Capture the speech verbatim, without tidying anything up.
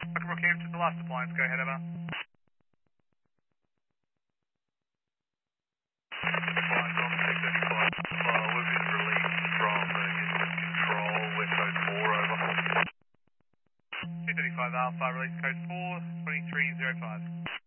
Welcome, Rakim, to the last appliance. Go ahead, Emma. Appliance on six thirty-five. Uh, we've been released from emergency control, West Coast four, over. two thirty-five Alpha, release code four twenty-three zero five.